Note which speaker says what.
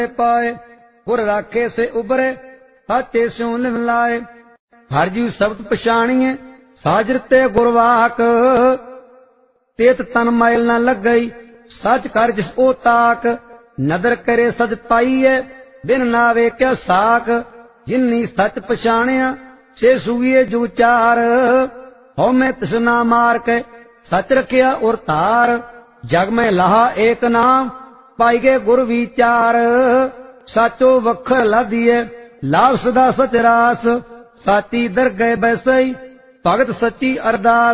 Speaker 1: पाए गुर राखे से उबरे साचे स्यों लिव लाए। हर जीव शब्द पछाणिए साजर ते गुरवाक तेत तन मैल न लग गई सच कर जिस ओ ताक। नदर करे सच पाईए बिन नावे क्या साक जिन्नी सच पछाणिया से सुगिए जो चार। हो मैं तिसना मार के सच रखिया और तार जग में लहा एक नाम पाई गए गुर विचार। साचो वखर लादिए लाभ सदा सच रास साची दर गए बैसई भगत सच्ची अरदास।